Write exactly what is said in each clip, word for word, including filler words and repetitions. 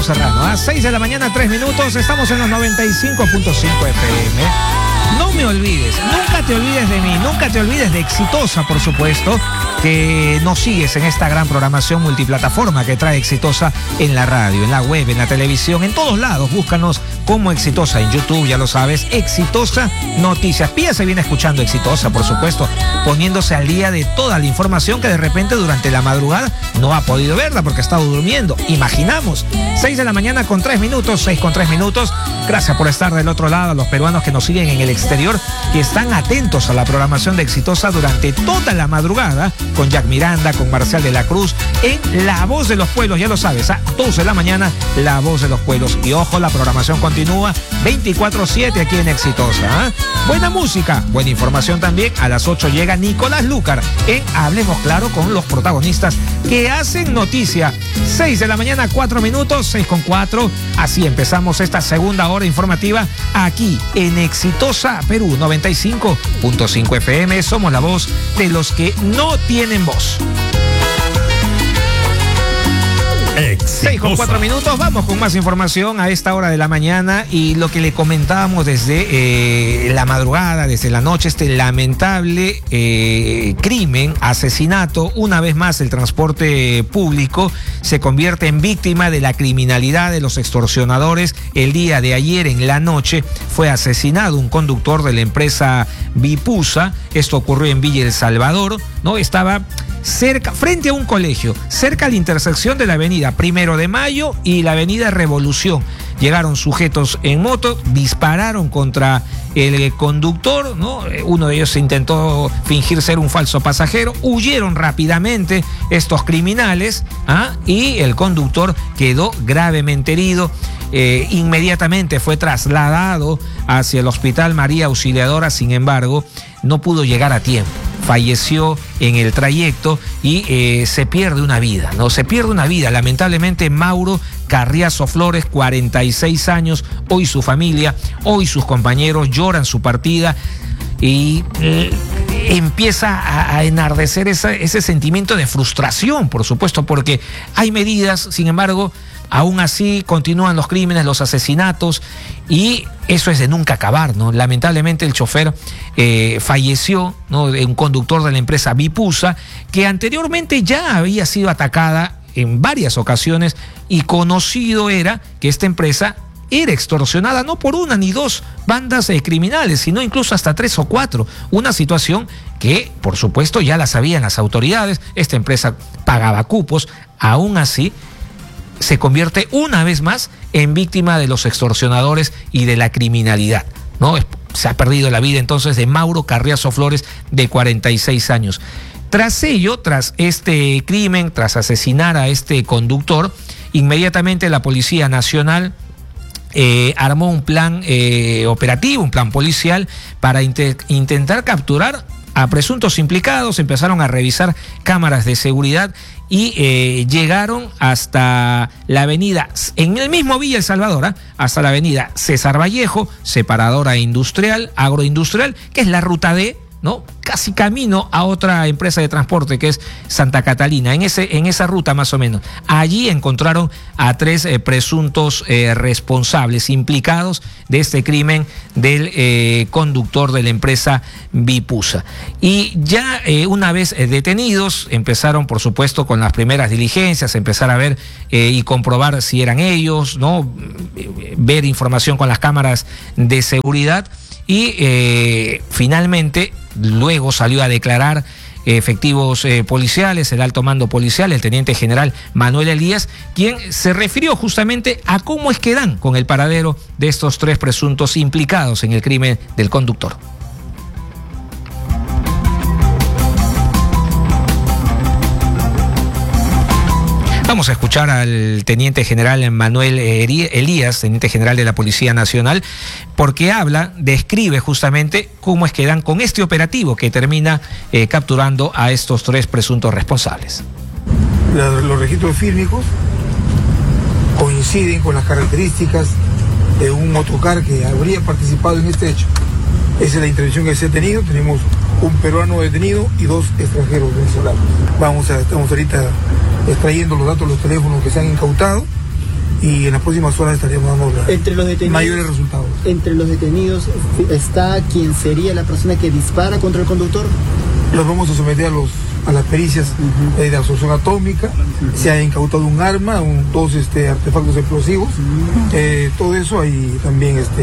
Serrano. A seis de la mañana, tres minutos, estamos en los noventa y cinco punto cinco F M. No me olvides, nunca te olvides de mí, nunca te olvides de Exitosa, por supuesto, que nos sigues en esta gran programación multiplataforma que trae Exitosa en la radio, en la web, en la televisión, en todos lados. Búscanos como Exitosa en YouTube, ya lo sabes, Exitosa Noticias. Pía se viene escuchando Exitosa, por supuesto, poniéndose al día de toda la información que de repente durante la madrugada no ha podido verla porque ha estado durmiendo. Imaginamos, seis de la mañana con tres minutos, seis con tres minutos. Gracias por estar del otro lado, a los peruanos que nos siguen en el exterior, que están atentos a la programación de Exitosa durante toda la madrugada, con Jack Miranda, con Marcial de la Cruz, en La Voz de los Pueblos, ya lo sabes, a doce de la mañana, La Voz de los Pueblos. Y ojo, la programación continúa veinticuatro siete aquí en Exitosa. ¿eh? Buena música, buena información también. A las ocho llega Nicolás Lúcar en Hablemos Claro con los protagonistas que hacen noticia. seis de la mañana, cuatro minutos, seis con cuatro. Así empezamos esta segunda hora informativa aquí en Exitosa Perú noventa y cinco punto cinco F M. Somos la voz de los que no tienen voz. seis con cuatro minutos, vamos con más información a esta hora de la mañana y lo que le comentábamos desde eh, la madrugada, desde la noche, este lamentable eh, crimen, asesinato. Una vez más el transporte público se convierte en víctima de la criminalidad de los extorsionadores. El día de ayer en la noche fue asesinado un conductor de la empresa Vipusa. Esto ocurrió en Villa El Salvador, ¿no? Estaba cerca, frente a un colegio, cerca a la intersección de la avenida Primero de Mayo y la avenida Revolución. Llegaron sujetos en moto, dispararon contra el conductor, ¿no? Uno de ellos intentó fingir ser un falso pasajero, huyeron rápidamente estos criminales, ¿ah? Y el conductor quedó gravemente herido. Eh, inmediatamente fue trasladado hacia el Hospital María Auxiliadora, sin embargo, no pudo llegar a tiempo. Falleció en el trayecto y eh, se pierde una vida, ¿no? Se pierde una vida. Lamentablemente, Mauro Carriazo Flores, cuarenta y seis años, hoy su familia, hoy sus compañeros lloran su partida y eh, empieza a, a enardecer esa, ese sentimiento de frustración, por supuesto, porque hay medidas, sin embargo, aún así continúan los crímenes, los asesinatos, y eso es de nunca acabar, ¿no? Lamentablemente el chofer eh, falleció, ¿no? Un conductor de la empresa Vipusa, que anteriormente ya había sido atacada en varias ocasiones y conocido era que esta empresa era extorsionada no por una ni dos bandas eh, criminales, sino incluso hasta tres o cuatro. Una situación que, por supuesto, ya la sabían las autoridades. Esta empresa pagaba cupos, aún así se convierte una vez más en víctima de los extorsionadores y de la criminalidad, ¿no? Se ha perdido la vida entonces de Mauro Carriazo Flores, de cuarenta y seis años. Tras ello, tras este crimen, tras asesinar a este conductor, inmediatamente la Policía Nacional eh, armó un plan eh, operativo, un plan policial para int- intentar capturar a presuntos implicados. Empezaron a revisar cámaras de seguridad y eh, llegaron hasta la avenida, en el mismo Villa El Salvador, ¿eh? hasta la avenida César Vallejo, separadora industrial, agroindustrial, que es la ruta D, ¿no? Casi camino a otra empresa de transporte que es Santa Catalina, en, ese, en esa ruta más o menos. Allí encontraron a tres eh, presuntos eh, responsables implicados de este crimen del eh, conductor de la empresa Vipusa. Y ya eh, una vez eh, detenidos, empezaron por supuesto con las primeras diligencias, empezar a ver eh, y comprobar si eran ellos, ¿no? Ver información con las cámaras de seguridad. Y eh, finalmente, luego salió a declarar eh, efectivos eh, policiales, el alto mando policial, el teniente general Manuel Elías, quien se refirió justamente a cómo es que dan con el paradero de estos tres presuntos implicados en el crimen del conductor. Vamos a escuchar al teniente general Manuel Elías, teniente general de la Policía Nacional, porque habla, describe justamente cómo es que dan con este operativo que termina eh, capturando a estos tres presuntos responsables. La, los registros fílmicos coinciden con las características de un motocar que habría participado en este hecho. Esa es la intervención que se ha tenido. Tenemos un peruano detenido y dos extranjeros venezolanos. Vamos a, estamos ahorita extrayendo los datos de los teléfonos que se han incautado y en las próximas horas estaríamos dando entre los detenidos, mayores resultados. Entre los detenidos está quien sería la persona que dispara contra el conductor. Los vamos a someter a los a las pericias uh-huh. eh, de absorción atómica. Uh-huh. Se ha incautado un arma, un, dos este, artefactos explosivos, uh-huh. eh, todo eso. Hay también este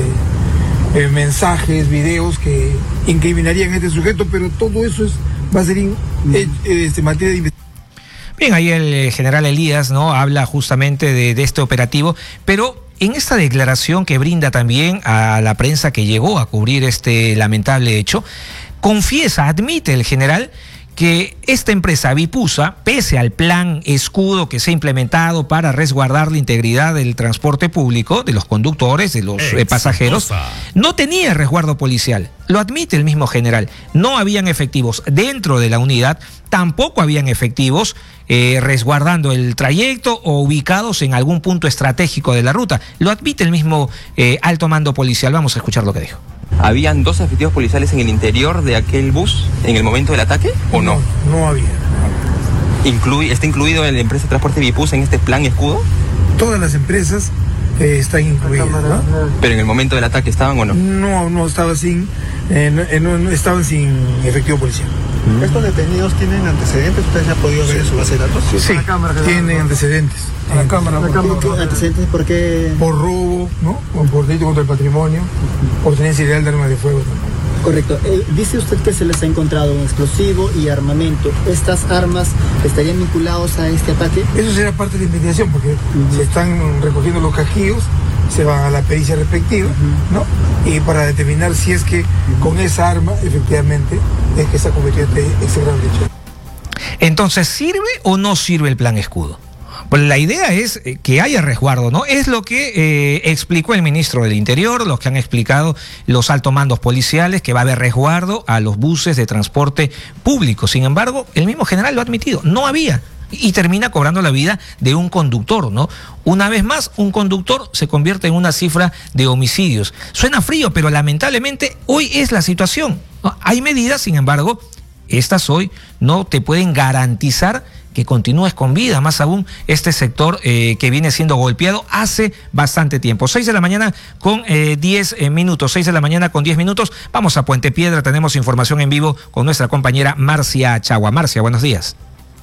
eh, mensajes, videos que incriminarían a este sujeto, pero todo eso es, va a ser in, uh-huh. eh, este, materia de investigación. Bien, ahí el general Elías, ¿no?, habla justamente de, de este operativo, pero en esta declaración que brinda también a la prensa que llegó a cubrir este lamentable hecho, confiesa, admite el general que esta empresa Vipusa, pese al plan escudo que se ha implementado para resguardar la integridad del transporte público, de los conductores, de los eh, pasajeros, no tenía resguardo policial. Lo admite el mismo general. No habían efectivos dentro de la unidad, tampoco habían efectivos eh, resguardando el trayecto o ubicados en algún punto estratégico de la ruta. Lo admite el mismo eh, alto mando policial. Vamos a escuchar lo que dijo. ¿Habían dos efectivos policiales en el interior de aquel bus en el momento del ataque o no? No, no había. ¿Incluye, ¿Está incluido en la empresa de transporte Vipusa en este plan escudo? Todas las empresas eh, están incluidas, ¿no? ¿Pero en el momento del ataque estaban o no? No, no estaba sin, eh, no, no estaban sin efectivo policial. Mm. ¿Estos detenidos tienen antecedentes? ¿Ustedes han podido ver en su base de datos? Sí, sí, tienen antecedentes. A la cámara, la cámara. ¿Antecedentes por qué? Por robo, ¿no? O por delito contra el patrimonio, por tenencia ilegal de armas de fuego también. Correcto. Eh, dice usted que se les ha encontrado un explosivo y armamento. ¿Estas armas estarían vinculados a este ataque? Eso será parte de la investigación, porque uh-huh. se están recogiendo los cajillos, se van a la pericia respectiva, uh-huh. ¿no? Y para determinar si es que uh-huh. con esa arma, efectivamente, es que se ha cometido este, este grave hecho. Entonces, ¿sirve o no sirve el plan escudo? Pues la idea es que haya resguardo, ¿no? Es lo que eh, explicó el ministro del Interior, los que han explicado los altos mandos policiales, que va a haber resguardo a los buses de transporte público. Sin embargo, el mismo general lo ha admitido, no había. Y termina cobrando la vida de un conductor, ¿no? Una vez más, un conductor se convierte en una cifra de homicidios. Suena frío, pero lamentablemente hoy es la situación, ¿no? Hay medidas, sin embargo, estas hoy no te pueden garantizar que continúes con vida, más aún este sector eh, que viene siendo golpeado hace bastante tiempo. seis de la mañana con eh, diez eh, minutos, seis de la mañana con diez minutos. Vamos a Puente Piedra, tenemos información en vivo con nuestra compañera Marcia Chagua. Marcia, buenos días.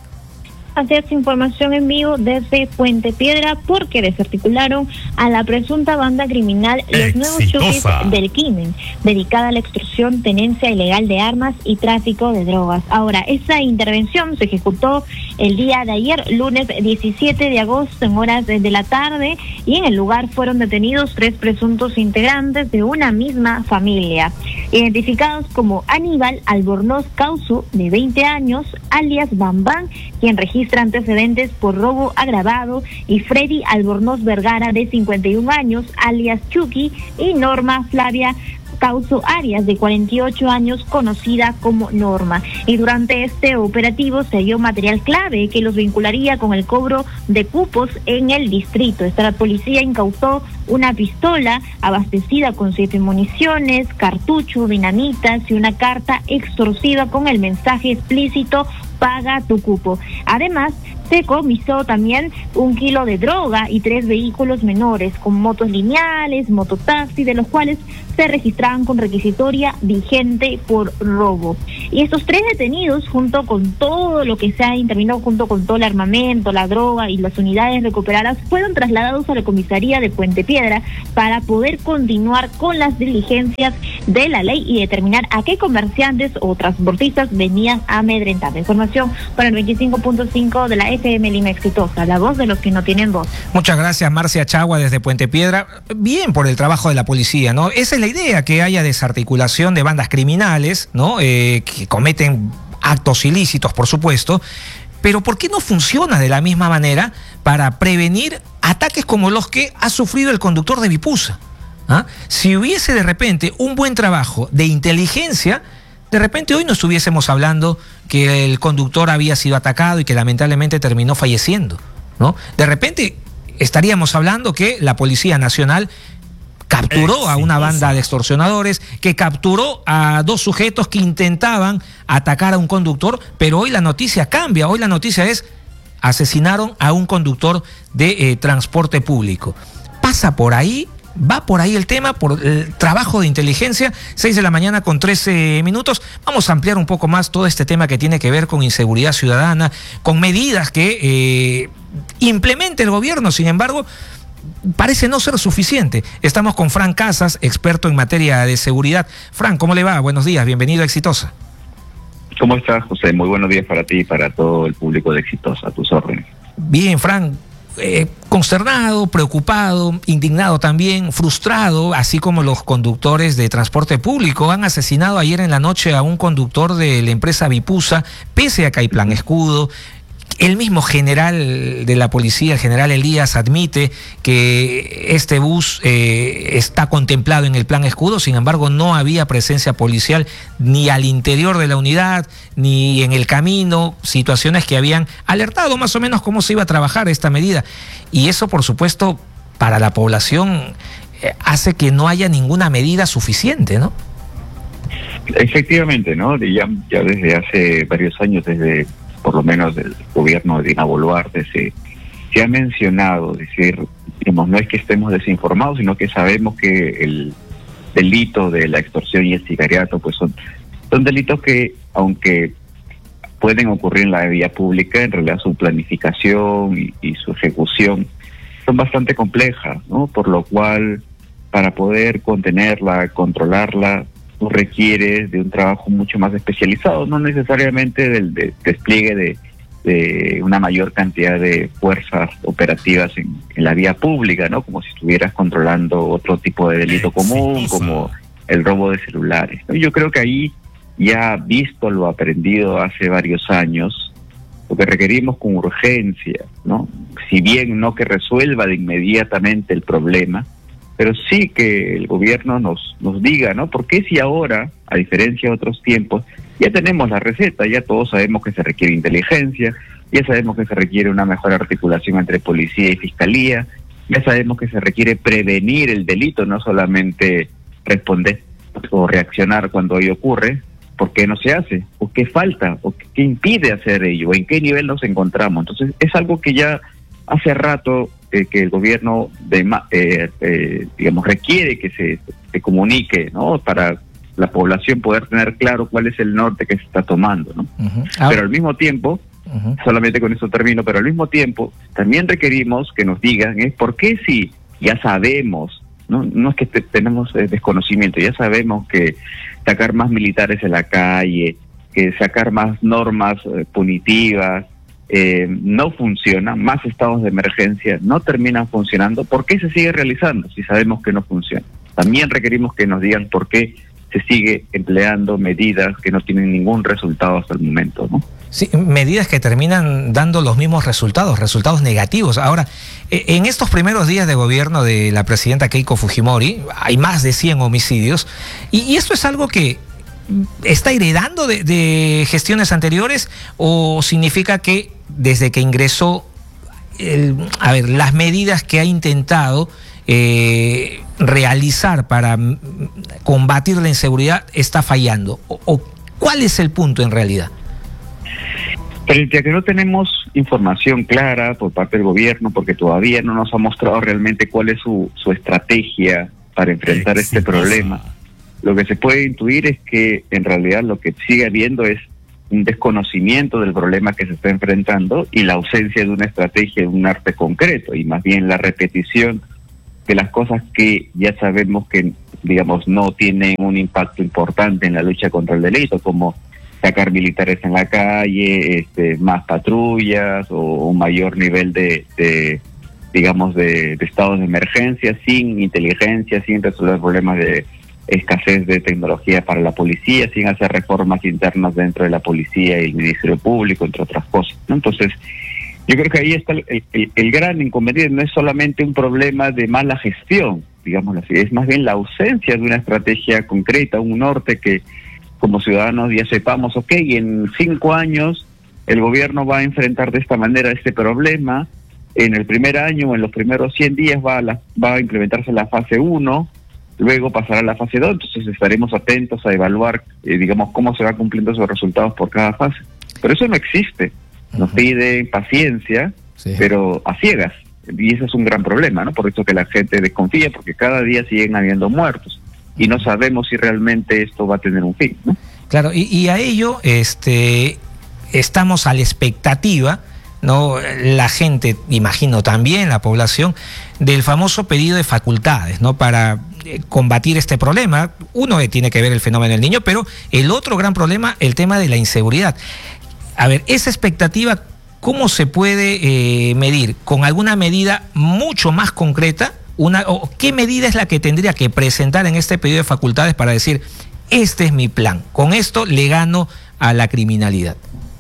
Hacer información en vivo desde Puente Piedra porque desarticularon a la presunta banda criminal Los Nuevos Chukis del Crimen, dedicada a la extorsión, tenencia ilegal de armas y tráfico de drogas. Ahora, esa intervención se ejecutó el día de ayer, lunes diecisiete de agosto, en horas de la tarde, y en el lugar fueron detenidos tres presuntos integrantes de una misma familia, identificados como Aníbal Albornoz Causu, de veinte años, alias Bambán, quien registra antecedentes por robo agravado, y Freddy Albornoz Vergara, de cincuenta y un años, alias Chucky, y Norma Flavia Causo Arias, de cuarenta y ocho años, conocida como Norma. Y durante este operativo se halló material clave que los vincularía con el cobro de cupos en el distrito. Esta policía incautó una pistola abastecida con siete municiones, cartucho, dinamitas y una carta extorsiva con el mensaje explícito "paga tu cupo". Además, se comisó también un kilo de droga y tres vehículos menores con motos lineales, mototaxi, de los cuales se registraban con requisitoria vigente por robo. Y estos tres detenidos, junto con todo lo que se ha intervenido, junto con todo el armamento, la droga y las unidades recuperadas, fueron trasladados a la comisaría de Puente Piedra para poder continuar con las diligencias de la ley y determinar a qué comerciantes o transportistas venían amedrentando. Información para el veinticinco punto cinco de la F M Lima Exitosa, la voz de los que no tienen voz. Muchas gracias, Marcia Chagua, desde Puente Piedra. Bien por el trabajo de la policía, ¿no? Esa es la idea, que haya desarticulación de bandas criminales, ¿no? Eh, que cometen actos ilícitos, por supuesto. Pero ¿por qué no funciona de la misma manera para prevenir ataques como los que ha sufrido el conductor de Vipusa? ¿Ah? Si hubiese de repente un buen trabajo de inteligencia, de repente hoy no estuviésemos hablando que el conductor había sido atacado y que lamentablemente terminó falleciendo, ¿no? De repente estaríamos hablando que la Policía Nacional capturó a una banda de extorsionadores, que capturó a dos sujetos que intentaban atacar a un conductor, pero hoy la noticia cambia. Hoy la noticia es: asesinaron a un conductor de eh, transporte público. ¿Pasa por ahí? ¿Va por ahí el tema, por el trabajo de inteligencia? seis de la mañana con trece minutos. Vamos a ampliar un poco más todo este tema que tiene que ver con inseguridad ciudadana, con medidas que eh, implemente el gobierno. Sin embargo, parece no ser suficiente. Estamos con Fran Casas, experto en materia de seguridad. Fran, ¿cómo le va? Buenos días, bienvenido a Exitosa. ¿Cómo estás, José? Muy buenos días para ti y para todo el público de Exitosa, a tus órdenes. Bien, Fran, eh, consternado, preocupado, indignado también, frustrado, así como los conductores de transporte público. Han asesinado ayer en la noche a un conductor de la empresa Vipusa, pese a que hay plan escudo. El mismo general de la policía, el general Elías, admite que este bus eh, está contemplado en el plan escudo. Sin embargo, no había presencia policial ni al interior de la unidad, ni en el camino, situaciones que habían alertado más o menos cómo se iba a trabajar esta medida. Y eso, por supuesto, para la población eh, hace que no haya ninguna medida suficiente, ¿no? Efectivamente, ¿no? Ya, ya desde hace varios años, desde por lo menos del gobierno de Dina Boluarte, se, se ha mencionado, es decir, digamos, no es que estemos desinformados, sino que sabemos que el delito de la extorsión y el sicariato, pues son, son delitos que, aunque pueden ocurrir en la vía pública, en realidad su planificación y, y su ejecución son bastante complejas, ¿no? Por lo cual, para poder contenerla, controlarla, requiere de un trabajo mucho más especializado, no necesariamente del de despliegue de, de una mayor cantidad de fuerzas operativas en, en la vía pública, ¿no? Como si estuvieras controlando otro tipo de delito común, como el robo de celulares, ¿no? Yo creo que ahí, ya visto lo aprendido hace varios años, lo que requerimos con urgencia, ¿no? Si bien no que resuelva de inmediatamente el problema, pero sí que el gobierno nos nos diga, ¿no? ¿Por qué si ahora, a diferencia de otros tiempos, ya tenemos la receta, ya todos sabemos que se requiere inteligencia, ya sabemos que se requiere una mejor articulación entre policía y fiscalía, ya sabemos que se requiere prevenir el delito, no solamente responder o reaccionar cuando ello ocurre? ¿Por qué no se hace? ¿O qué falta? ¿O qué impide hacer ello? ¿En qué nivel nos encontramos? Entonces, es algo que ya hace rato eh, que el gobierno de, eh, eh, digamos requiere que se, se comunique, ¿no? Para la población poder tener claro cuál es el norte que se está tomando, ¿no? Uh-huh. Pero al mismo tiempo, uh-huh. solamente con eso termino, pero al mismo tiempo también requerimos que nos digan es por qué si ya sabemos, no, no es que te, tenemos eh, desconocimiento, ya sabemos que sacar más militares en la calle, que sacar más normas eh, punitivas, Eh, no funciona, más estados de emergencia no terminan funcionando. ¿Por qué se sigue realizando si sabemos que no funciona? También requerimos que nos digan por qué se sigue empleando medidas que no tienen ningún resultado hasta el momento, ¿no? Sí, medidas que terminan dando los mismos resultados, resultados negativos. Ahora, en estos primeros días de gobierno de la presidenta Keiko Fujimori, hay más de cien homicidios, y, y esto es algo que ¿está heredando de, de gestiones anteriores o significa que desde que ingresó, el, a ver, las medidas que ha intentado eh, realizar para combatir la inseguridad está fallando? ¿O, o cuál es el punto en realidad? Frente a que no tenemos información clara por parte del gobierno, porque todavía no nos ha mostrado realmente cuál es su, su estrategia para enfrentar Exitosa. Este problema, lo que se puede intuir es que en realidad lo que sigue habiendo es un desconocimiento del problema que se está enfrentando y la ausencia de una estrategia, de un arte concreto, y más bien la repetición de las cosas que ya sabemos que, digamos, no tienen un impacto importante en la lucha contra el delito, como sacar militares en la calle, este, más patrullas o un mayor nivel de, de digamos, de, de estados de emergencia, sin inteligencia, sin resolver problemas de escasez de tecnología para la policía, sin hacer reformas internas dentro de la policía y el Ministerio Público, entre otras cosas, ¿no? Entonces, yo creo que ahí está el, el, el gran inconveniente. No es solamente un problema de mala gestión, digámoslo así, es más bien la ausencia de una estrategia concreta, un norte que como ciudadanos ya sepamos, ok, en cinco años el gobierno va a enfrentar de esta manera este problema, en el primer año o en los primeros cien días va a, la, va a implementarse la fase uno, luego pasará a la fase dos, entonces estaremos atentos a evaluar, eh, digamos, cómo se van cumpliendo esos resultados por cada fase. Pero eso no existe. nos piden paciencia, sí, pero a ciegas. Y ese es un gran problema, ¿no? Por eso que la gente desconfía, porque cada día siguen habiendo muertos y no sabemos si realmente esto va a tener un fin, ¿no? Claro, y, y a ello este, estamos a la expectativa, ¿no? La gente, imagino también la población, del famoso pedido de facultades, ¿no? Para eh, combatir este problema. Uno eh, tiene que ver el fenómeno del niño, pero el otro gran problema, el tema de la inseguridad. A ver, esa expectativa, ¿cómo se puede eh, medir? ¿Con alguna medida mucho más concreta? Una, o ¿qué medida es la que tendría que presentar en este pedido de facultades para decir, este es mi plan, con esto le gano a la criminalidad?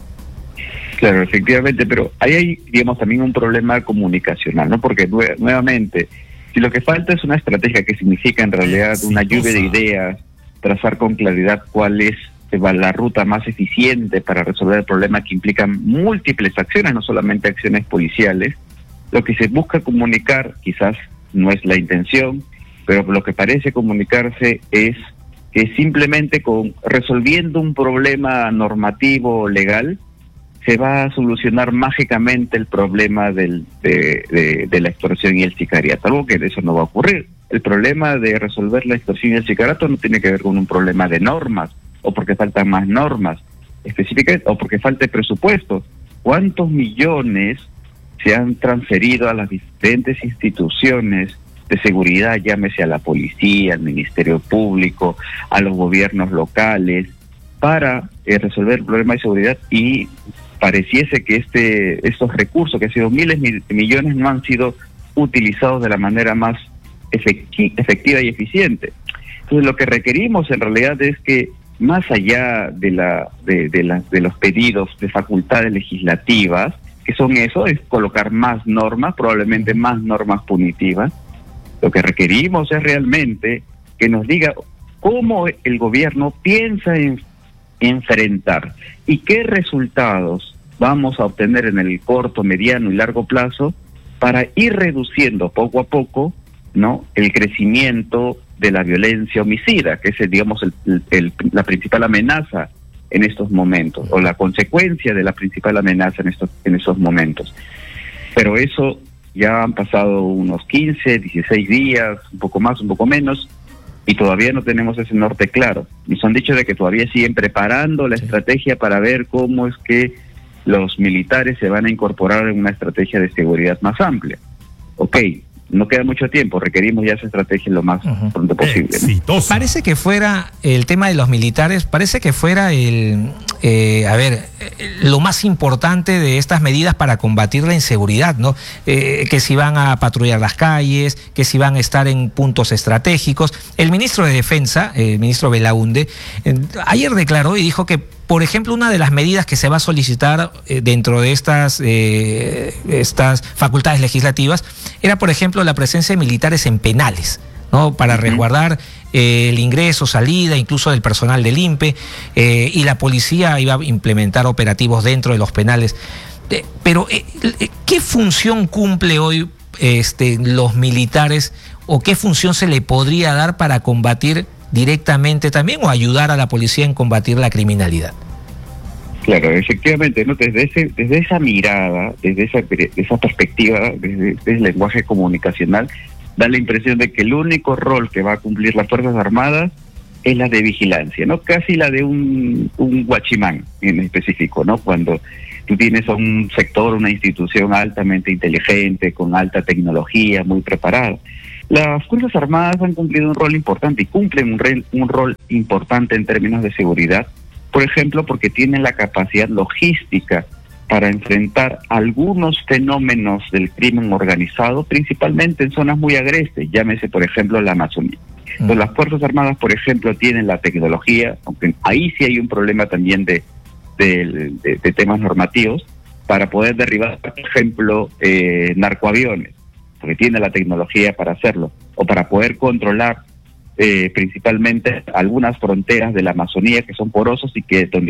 Claro, efectivamente, pero ahí hay, digamos, también un problema comunicacional, ¿no? Porque nue nuevamente, si lo que falta es una estrategia, que significa en realidad una lluvia de ideas, trazar con claridad cuál es la ruta más eficiente para resolver el problema, que implican múltiples acciones, no solamente acciones policiales, lo que se busca comunicar, quizás no es la intención, pero lo que parece comunicarse es que simplemente con resolviendo un problema normativo legal se va a solucionar mágicamente el problema del, de, de, de la extorsión y el sicariato, algo que eso no va a ocurrir. El problema de resolver la extorsión y el sicariato no tiene que ver con un problema de normas, o porque faltan más normas específicas, o porque falta presupuesto. ¿Cuántos millones se han transferido a las diferentes instituciones de seguridad, llámese a la policía, al Ministerio Público, a los gobiernos locales, para eh, resolver el problema de seguridad? Y pareciese que este estos recursos, que han sido miles de millones, no han sido utilizados de la manera más efecti efectiva y eficiente. Entonces, lo que requerimos en realidad es que, más allá de la de, de, la, de los pedidos de facultades legislativas, que son eso, es colocar más normas, probablemente más normas punitivas, lo que requerimos es realmente que nos diga cómo el gobierno piensa en enfrentar y qué resultados vamos a obtener en el corto, mediano y largo plazo para ir reduciendo poco a poco, ¿no?, el crecimiento de la violencia homicida, que es, digamos, el, el, el, la principal amenaza en estos momentos, o la consecuencia de la principal amenaza en estos en esos momentos. Pero eso ya han pasado unos quince, dieciséis días, un poco más, un poco menos, y todavía no tenemos ese norte claro. Nos han dicho de que todavía siguen preparando la estrategia para ver cómo es que los militares se van a incorporar en una estrategia de seguridad más amplia. Ok, no queda mucho tiempo, requerimos ya esa estrategia lo más uh-huh. pronto posible, ¿no? Parece que fuera el tema de los militares, parece que fuera el, eh, a ver, lo más importante de estas medidas para combatir la inseguridad, ¿no? Eh, que si van a patrullar las calles, que si van a estar en puntos estratégicos. El ministro de Defensa, el ministro Belaunde, eh, ayer declaró y dijo que, por ejemplo, una de las medidas que se va a solicitar eh, dentro de estas, eh, estas facultades legislativas era, por ejemplo, la presencia de militares en penales, ¿no? Para uh-huh. resguardar eh, el ingreso, salida, incluso del personal del I N P E, eh, y la policía iba a implementar operativos dentro de los penales. Eh, pero, eh, ¿qué función cumple hoy este, los militares, o qué función se le podría dar para combatir directamente también, o ayudar a la policía en combatir la criminalidad? Claro, efectivamente, ¿no? Desde ese, desde esa mirada, desde esa, de esa perspectiva, desde, desde el lenguaje comunicacional, da la impresión de que el único rol que va a cumplir las Fuerzas Armadas es la de vigilancia, ¿no? Casi la de un, un guachimán en específico, ¿no? Cuando tú tienes a un sector, una institución altamente inteligente, con alta tecnología, muy preparada. Las Fuerzas Armadas han cumplido un rol importante y cumplen un, re, un rol importante en términos de seguridad, por ejemplo, porque tienen la capacidad logística para enfrentar algunos fenómenos del crimen organizado, principalmente en zonas muy agrestes, llámese, por ejemplo, la Amazonía. Entonces, las Fuerzas Armadas, por ejemplo, tienen la tecnología, aunque ahí sí hay un problema también de, de, de, de temas normativos, para poder derribar, por ejemplo, eh, narcoaviones, porque tiene la tecnología para hacerlo, o para poder controlar eh, principalmente algunas fronteras de la Amazonía que son porosos y que donde